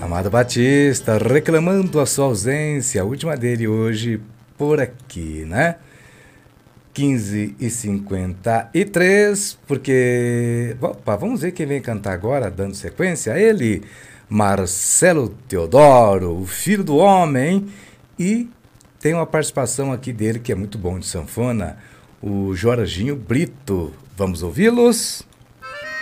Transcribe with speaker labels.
Speaker 1: Amado Batista, reclamando a sua ausência, a última dele hoje por aqui, né? 15h53, porque... Opa, vamos ver quem vem cantar agora, dando sequência. Ele, Marcelo Teodoro, o filho do homem, e tem uma participação aqui dele que é muito bom de sanfona, o Jorginho Brito. Vamos ouvi-los?